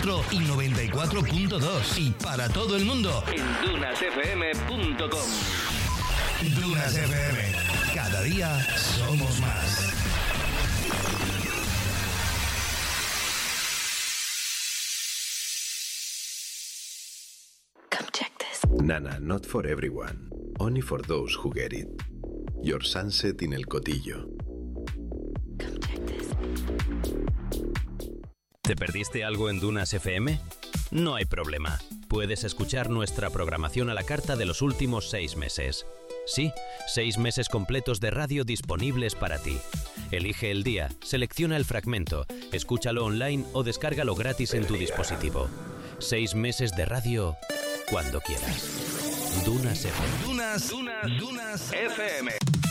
94 y 94.2. Y para todo el mundo en dunasfm.com. Dunas FM. Cada día somos más. Come check this. Nana, not for everyone. Only for those who get it. Your sunset in El Cotillo. Come check this. ¿Te perdiste algo en Dunas FM? No hay problema. Puedes escuchar nuestra programación a la carta de los últimos 6 meses. Sí, 6 meses completos de radio disponibles para ti. Elige el día, selecciona el fragmento, escúchalo online o descárgalo gratis en tu dispositivo. 6 meses de radio cuando quieras. Dunas FM. Dunas FM.